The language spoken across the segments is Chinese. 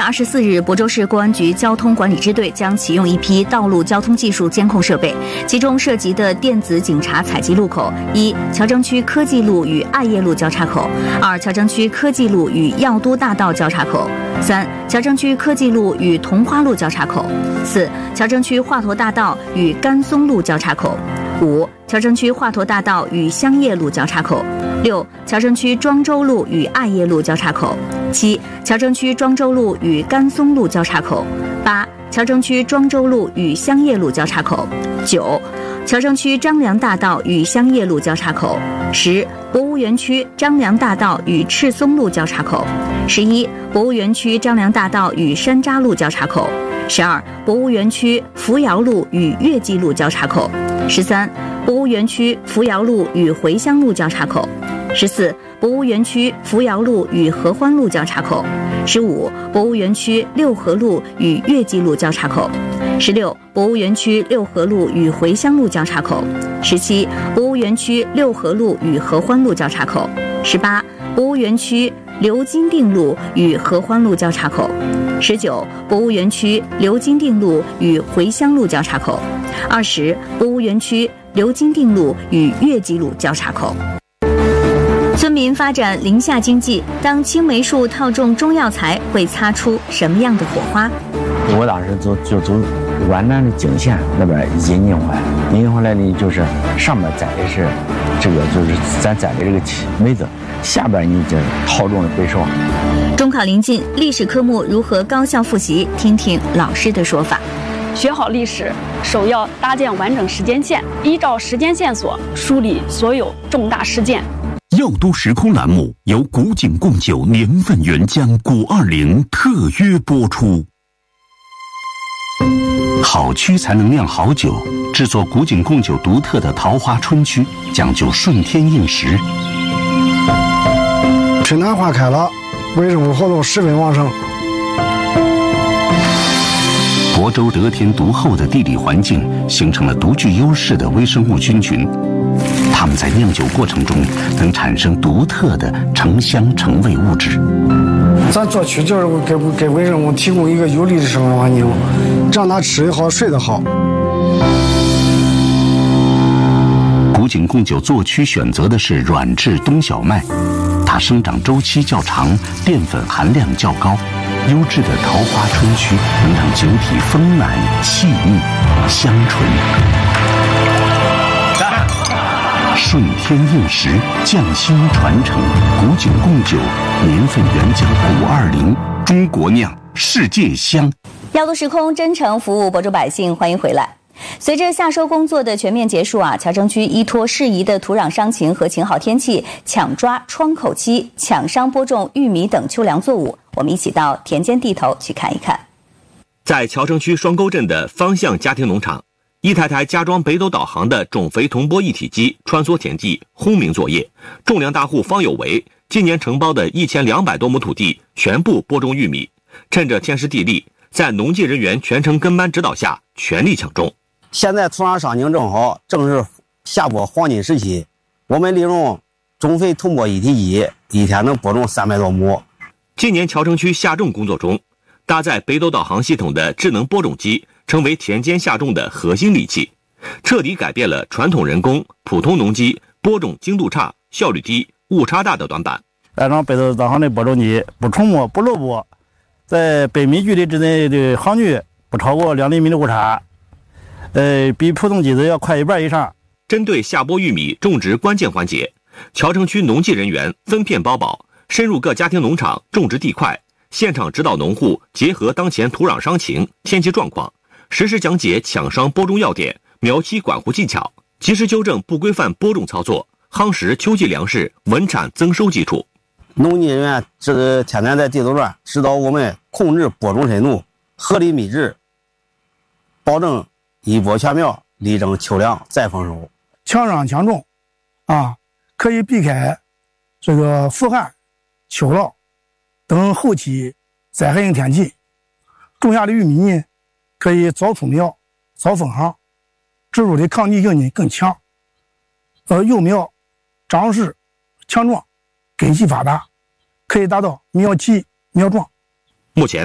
24日，亳州市公安局交通管理支队将启用一批道路交通技术监控设备，其中涉及的电子警察采集路口：一、乔征区科技路与爱业路交叉口；二、乔征区科技路与药都大道交叉口；三、乔征区科技路与同花路交叉口；四、乔征区华佗大道与甘松路交叉口；五、乔征区华佗大道与香叶路交叉口；六、乔征区庄周路与爱业路交叉口；七、乔征区庄周路与甘松路交叉口；八、乔征区庄周路与香叶路交叉口；九、乔征区张良大道与香叶路交叉口；十、博物园区张良大道与赤松路交叉口；11、博物园区张良大道与山楂路交叉口；12、博物园区扶摇路与月季路交叉口；13、博物园区扶摇路与回乡路交叉口；14、博物园区扶摇路与合欢路交叉口；15、博物园区六合路与月季路交叉口；16、博物园区六合路与回乡路交叉口；17、博物园区六合路与合欢路交叉口；18、博物园区刘金定路与合欢路交叉口；19、博物园区刘金定路与回乡路交叉口；20、博物园区刘金定路与月季路交叉口。村民发展林下经济，当青梅树套种中药材，会擦出什么样的火花？ 我当时就从皖南的泾县那边引进回来的就是上面栽的是这个，就是咱栽的这个梅子，下边你这套种的北芍。 中考临近，历史科目如何高效复习？听听老师的说法。 学好历史，首要搭建完整时间线，依照时间线索梳理所有重大事件。 药都时空栏目由古井贡酒年份原浆古20特约播出。好曲才能酿好酒，制作古井贡酒独特的桃花春曲，讲究顺天应时。 春暖花开了，微生物活动十分旺盛。 亳州得天独厚的地理环境，形成了独具优势的微生物菌群，它们在酿酒过程中能产生独特的橙香橙味物质。 咱做曲就是给微生物提供一个有利的生活环境，让它吃得好睡得好。 古井贡酒做曲选择的是软质冬小麦，它生长周期较长，淀粉含量较高。优质的桃花春曲能让酒体丰满细腻香醇，顺天应时，匠心传承。古井贡酒年份原浆古20，中国酿，世界香。 药都时空真诚服务亳州百姓，欢迎回来。随着夏收工作的全面结束乔征区依托适宜的土壤伤情和晴好天气，抢抓窗口期，抢商播种玉米等秋粮作物。我们一起到田间地头去看一看。 在乔征区双沟镇的方向家庭农场，一台台加装北斗导航的种肥同播一体机穿梭田地，轰鸣作业。种粮大户方有为今年承包的1200多亩土地全部播种玉米，趁着天时地利，在农技人员全程跟班指导下，全力抢种。 现在土壤伤情正好，正是下播黄金时期。我们利用种肥同播一体机，一天能播种300多亩。 今年乔征区下种工作中，搭载北斗导航系统的智能播种机成为田间下种的核心利器，彻底改变了传统人工、普通农机播种精度差、效率低、误差大的短板。 安装北斗导航的播种机，不重播、不漏播，在100米距离之内的航距不超过2厘米的误差。比普通机子要快1半以上。 针对下播玉米种植关键环节，乔征区农技人员分片包保，深入各家庭农场种植地块，现场指导农户结合当前土壤伤情、天气状况，实时讲解抢商播种要点、苗期管护技巧，及时纠正不规范播种操作，夯实秋季粮食稳产增收基础。 农技人员天天在地头转，指导我们控制播种深度，合理密质，保证一播全苗，力争秋粮再丰收。 抢商抢种可以避开这个伏旱、秋涝等后期灾害性天气。种下的玉米呢，可以早出苗、早封行，植入的抗逆性呢更强。幼苗长势强壮，根系发达，可以达到苗齐苗壮。 目前，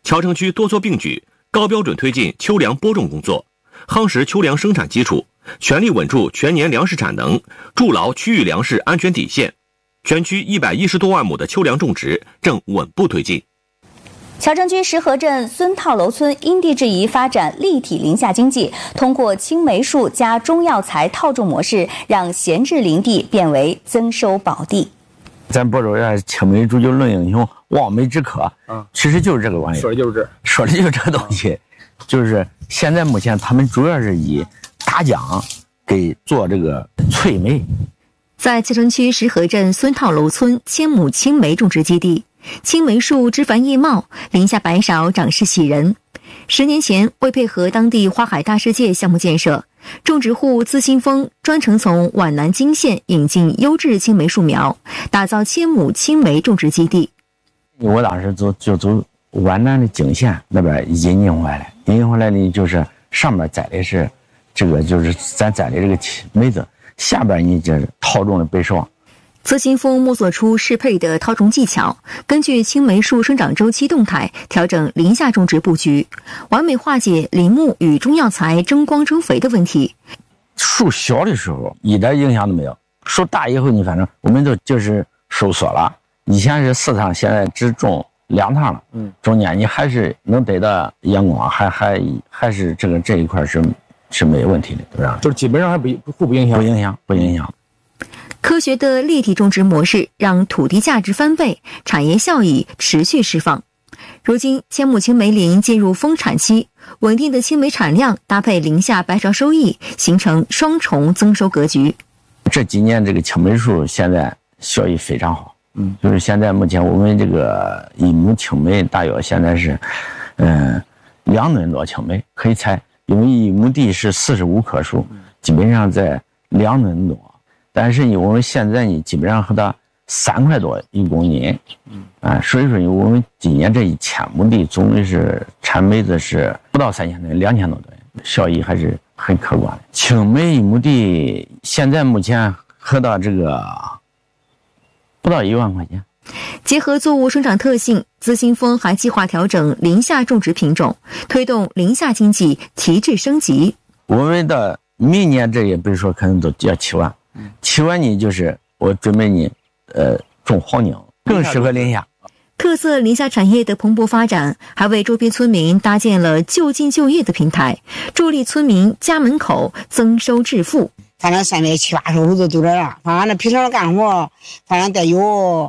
桥城区多措并举，高标准推进秋粮播种工作，夯实秋粮生产基础，全力稳住全年粮食产能，筑牢区域粮食安全底线。全区110多万亩的秋粮种植正稳步推进。 桥城区石河镇孙套楼村因地制宜发展立体林下经济，通过青梅树加中药材套种模式，让闲置林地变为增收宝地。 咱播种要青梅煮酒论英雄，望梅止渴，其实就是这个玩意儿， 说的就是这个东西，就是现在目前他们主要是以大姜给做这个催梅。 在桥城区石河镇孙套楼村1000亩青梅种植基地，青梅树枝繁叶茂，林下白芍，长势喜人。10年前，为配合当地花海大世界项目建设，种植户资新峰专程从皖南泾县引进优质青梅树苗，打造1000亩青梅种植基地。 我当时就从皖南的泾县那边引进回来呢，就是上面栽的是这个，就是咱栽的这个梅子，下边呢就是套种的白芍。 资新峰摸索出适配的套种技巧，根据青梅树生长周期动态调整林下种植布局，完美化解林木与中药材争光争肥的问题。 树小的时候一点影响都没有，树大以后你反正我们就是收缩了，以前是4趟，现在只种2趟了，中间你还是能得到阳光，还是这一块是没有问题的，对吧？ 就是基本上还不影响， 不影响。 科学的立体种植模式让土地价值翻倍，产业效益持续释放。如今1000亩青梅林进入丰产期，稳定的青梅产量搭配林下白芍收益，形成双重增收格局。 这几年这个青梅树现在效益非常好，就是现在目前我们这个1亩青梅大约现在是2吨多青梅可以采，因为1亩地是45棵树，基本上在2吨多。但是呢，我们现在呢，基本上和它3块多1公斤，所以说呢，我们今年这1000亩地总的是产梅子是不到3000吨，2000多吨，效益还是很可观的。青梅1亩地现在目前和到这个不到1万块钱。 结合作物生长特性，资新峰还计划调整林下种植品种，推动林下经济提质升级。 我们的明年这也比如说可能都要7万。7万呢，就是我准备呢，种黄猄，更适合林下。 特色林下产业的蓬勃发展，还为周边村民搭建了就近就业的平台，助力村民家门口增收致富。 反正370-80户都在那，反正那平常的干活，反正得有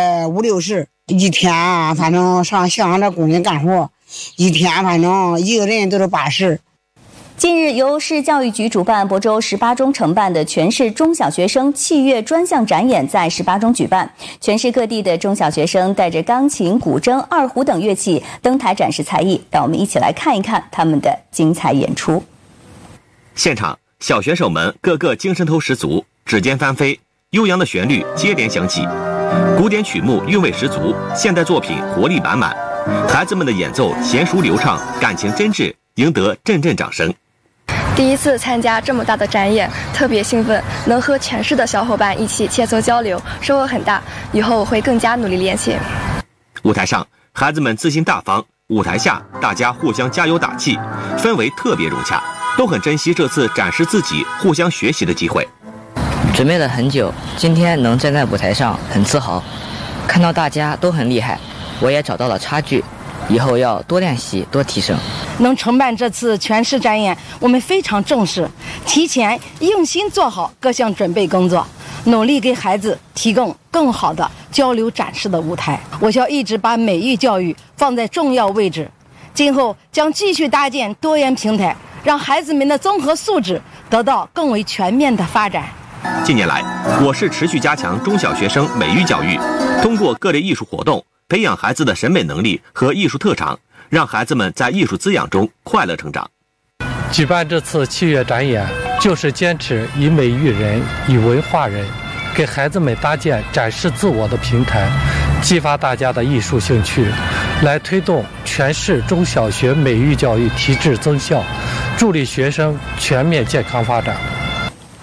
50-60一天啊，反正像这工人干活，一天反正一个人都是80。 近日，由市教育局主办、亳州18中承办的全市中小学生器乐专项展演在18中举办。全市各地的中小学生带着钢琴、古筝、二胡等乐器登台展示才艺，让我们一起来看一看他们的精彩演出。 现场，小选手们个个精神头十足，指尖翻飞，悠扬的旋律接连响起，古典曲目韵味十足，现代作品活力满满。孩子们的演奏娴熟流畅，感情真挚，赢得阵阵掌声。 第一次参加这么大的展演，特别兴奋，能和全市的小伙伴一起切磋交流，收获很大。以后我会更加努力练习。 舞台上，孩子们自信大方；舞台下，大家互相加油打气，氛围特别融洽，都很珍惜这次展示自己、互相学习的机会。 准备了很久，今天能站在舞台上，很自豪。看到大家都很厉害，我也找到了差距。以后要多练习，多提升。 能承办这次全市展演，我们非常重视，提前用心做好各项准备工作，努力给孩子提供更好的交流展示的舞台。我校一直把美育教育放在重要位置，今后将继续搭建多元平台，让孩子们的综合素质得到更为全面的发展。 近年来，我市持续加强中小学生美育教育，通过各类艺术活动培养孩子的审美能力和艺术特长，让孩子们在艺术滋养中快乐成长。 举办这次器乐展演，就是坚持以美育人，以文化人，给孩子们搭建展示自我的平台，激发大家的艺术兴趣，来推动全市中小学美育教育提质增效，助力学生全面健康发展。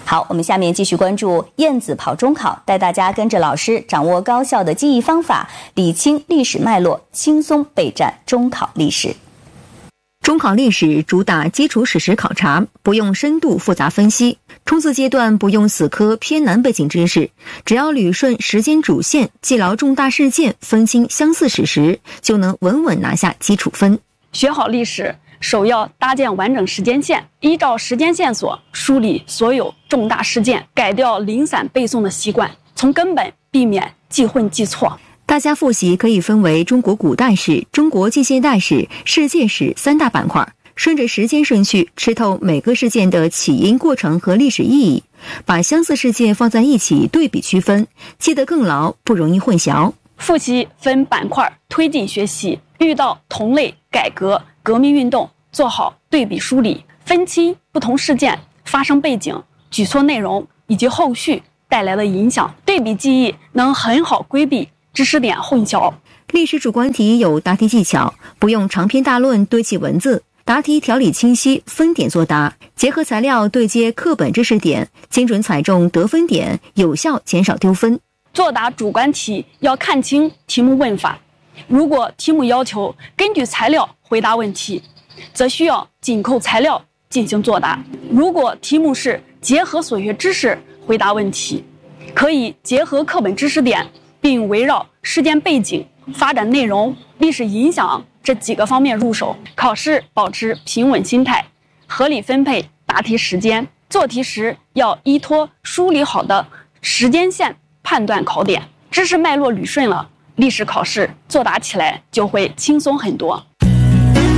好，我们下面继续关注燕子跑中考，带大家跟着老师掌握高效的记忆方法，理清历史脉络，轻松备战中考历史。中考历史主打基础史实考察，不用深度复杂分析，冲刺阶段不用死磕偏难背景知识，只要捋顺时间主线，记牢重大事件，分清相似史实，就能稳稳拿下基础分。 学好历史，首要搭建完整时间线，依照时间线索梳理所有重大事件，改掉零散背诵的习惯，从根本避免记混记错。 大家复习可以分为中国古代史、中国近现代史、世界史3大板块，顺着时间顺序吃透每个事件的起因过程和历史意义，把相似事件放在一起对比区分，记得更牢，不容易混淆。 复习分板块推进学习，遇到同类改革、革命运动，做好对比梳理，分清不同事件发生背景、举措内容以及后续带来的影响，对比记忆能很好规避知识点混淆。 历史主观题有答题技巧，不用长篇大论堆砌文字，答题条理清晰，分点作答，结合材料对接课本知识点，精准踩中得分点，有效减少丢分。 作答主观题要看清题目问法，如果题目要求根据材料回答问题，则需要紧扣材料进行作答。如果题目是结合所学知识回答问题，可以结合课本知识点，并围绕事件背景、发展内容、历史影响这几个方面入手。考试保持平稳心态，合理分配答题时间。做题时要依托梳理好的时间线判断考点，知识脉络捋顺了，历史考试作答起来就会轻松很多。